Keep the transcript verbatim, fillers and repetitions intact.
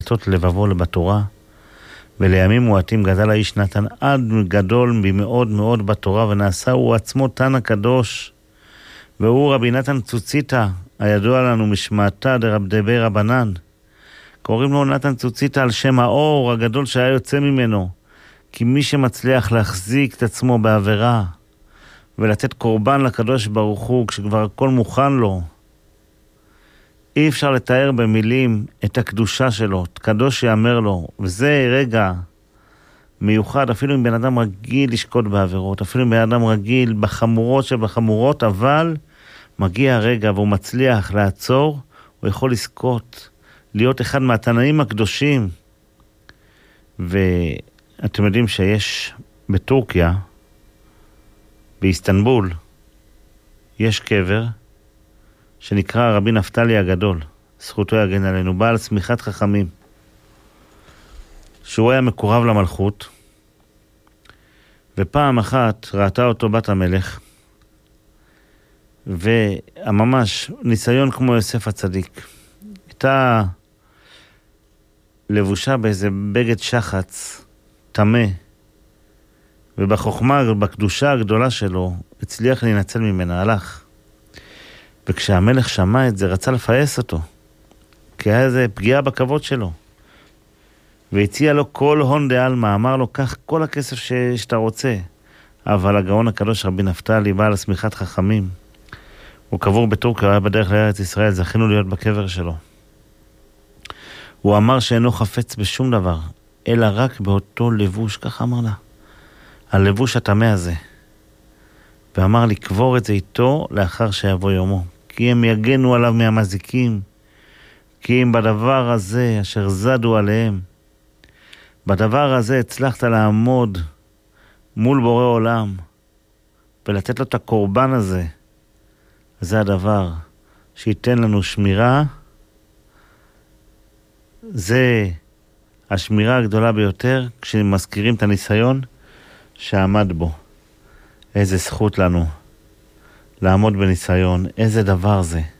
לסטות לבבו בתורה, ולימים מועטים גדל האיש נתן עד גדול במאוד מאוד בתורה, ונעשה הוא עצמו תן הקדוש, והוא רבי נתן צוציתא, הידוע לנו משמעתא דרבי רבנן. קוראים לו נתן צוציתא על שם האור הגדול שהיה יוצא ממנו, כי מי שמצליח להחזיק את עצמו בעבירה, ולתת קורבן לקדוש ברוך הוא, כשכבר הכל מוכן לו, אי אפשר לתאר במילים את הקדושה שלו, קדוש יאמר לו, וזה רגע מיוחד, אפילו אם בן אדם רגיל לשקוט בעבירות, אפילו אם בן אדם רגיל בחמורות שבחמורות, אבל מגיע הרגע והוא מצליח לעצור, הוא יכול לזכות, להיות אחד מהתנאים הקדושים. ואתם יודעים שיש בטורקיה, באיסטנבול, יש קבר שנקרא רבי נפתלי הגדול, זכותו יגן עלינו, בעל סמיכת חכמים, שהוא היה מקורב למלכות, ופעם אחת ראתה אותו בת המלך, וממש ניסיון כמו יוסף הצדיק. הייתה לבושה באיזה בגד שחץ, תמה, ובחוכמה, בקדושה הגדולה שלו, הצליח להינצל ממנה, הלך. וכשהמלך שמע את זה, רצה לפייס אותו, כי היה איזה פגיעה בכבוד שלו. והציע לו כל הון דעלמא, אמר לו, קח כל הכסף ש... שאתה רוצה. אבל הגאון הקדוש רבי נפתלי, בעל סמיכת חכמים, הוא קבור בטורקיה, הוא היה בדרך לארץ ישראל, זכינו להיות בקבר שלו. הוא אמר שאינו חפץ בשום דבר, אלא רק באותו לבוש, ככה אמר לה, הלבוש התמה הזה. ואמר לקבור את זה איתו לאחר שיבוא יומו, כי הם יגנו עליו מהמזיקים, כי אם בדבר הזה אשר זדו עליהם, בדבר הזה הצלחת לעמוד מול בורא עולם, ולתת לו את הקורבן הזה, זה הדבר שייתן לנו שמירה, זה השמירה הגדולה ביותר, כשמזכירים את הניסיון שעמד בו. איזה זכות לנו לעמוד בניסיון, איזה דבר זה.